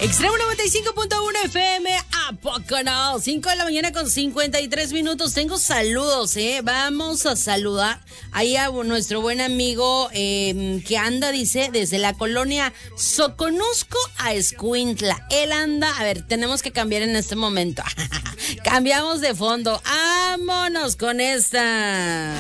Extremo 95.1 FM, ¿a poco no? 5 de la mañana con 53 minutos. Tengo saludos, Vamos a saludar ahí a nuestro buen amigo que anda, dice, desde la colonia Soconusco a Escuintla. Él anda, a ver, tenemos que cambiar en este momento. Cambiamos de fondo. ¡Vámonos con esta!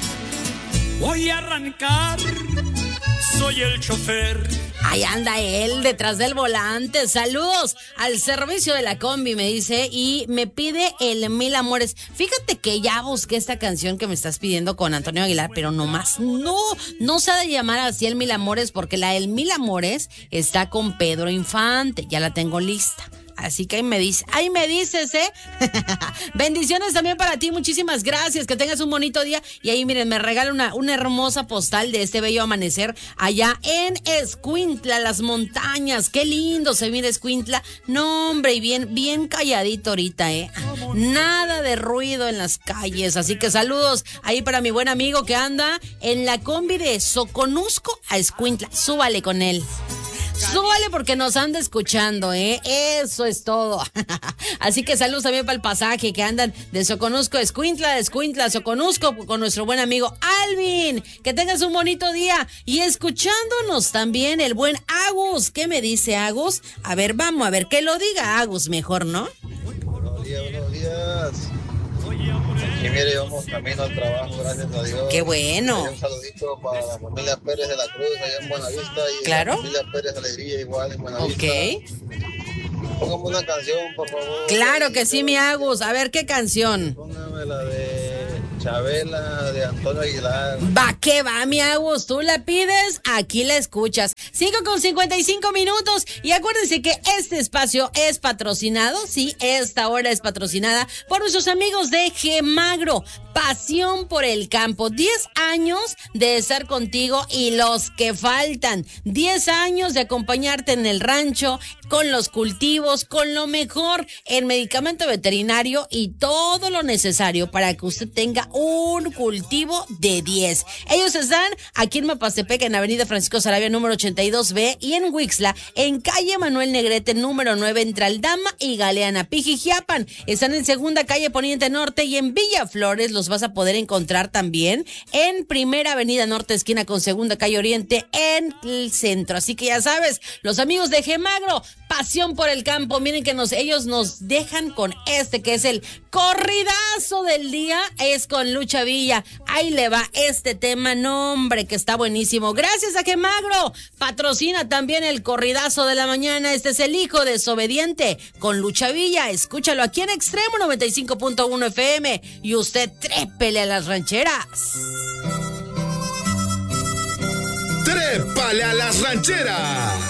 Voy a arrancar, soy el chofer. Ahí anda él, detrás del volante. Saludos al servicio de la combi, me dice, y me pide el Mil Amores. Fíjate que ya busqué esta canción que me estás pidiendo con Antonio Aguilar, pero nomás no se ha de llamar así el Mil Amores, porque la del Mil Amores está con Pedro Infante. Ya la tengo lista. Así que ahí me dices, Bendiciones también para ti, muchísimas gracias, que tengas un bonito día. Y ahí miren, me regala una hermosa postal de este bello amanecer allá en Escuintla, las montañas. Qué lindo se mira Escuintla. No, hombre, y bien calladito ahorita, Nada de ruido en las calles. Así que saludos ahí para mi buen amigo que anda en la combi de Soconusco a Escuintla. Súbale con él. Súbale porque nos anda escuchando, Eso es todo. Así que saludos también para el pasaje que andan de Soconusco a Escuintla, de Escuintla a Soconusco con nuestro buen amigo Alvin. Que tengas un bonito día. Y escuchándonos también el buen Agus. ¿Qué me dice Agus? A ver, vamos a ver, que lo diga Agus mejor, ¿no? Buenos días. Y mire, vamos camino al trabajo, gracias a Dios. ¡Qué bueno! Un saludito para la familia Pérez de la Cruz, allá en Buenavista. Y ¿claro? La familia Pérez Alegría, igual en Buenavista. Ok. Póngame una canción, por favor. Claro que sí, mi Agus. A ver, ¿qué canción? Póngame la de Chabela, de Antonio Aguilar. Va que va, mi Agus. Tú la pides, aquí la escuchas. 5:55 minutos. Y acuérdense que este espacio es patrocinado. Sí, esta hora es patrocinada por nuestros amigos de Gemagro. Pasión por el campo. 10 años de estar contigo y los que faltan. 10 años de acompañarte en el rancho, con los cultivos, con lo mejor en medicamento veterinario y todo lo necesario para que usted tenga un cultivo de 10. Ellos están aquí en Mapastepec, en Avenida Francisco Sarabia, número 82B, y en Huixla, en calle Manuel Negrete, número 9, entre Aldama y Galeana. Pijijiapan, están en Segunda Calle Poniente Norte, y en Villa Flores los vas a poder encontrar también en Primera Avenida Norte, esquina con Segunda Calle Oriente, en el centro. Así que ya sabes, los amigos de Gemagro, pasión por el campo. Miren que ellos nos dejan con este, que es el corridazo del día, es con Lucha Villa. Ahí le va este tema, no hombre, que está buenísimo. Gracias a Gemagro, patrocina también el corridazo de la mañana. Este es El Hijo Desobediente con Lucha Villa. Escúchalo aquí en Extremo 95.1 FM y usted trépele a las rancheras. ¡Trépale a las rancheras!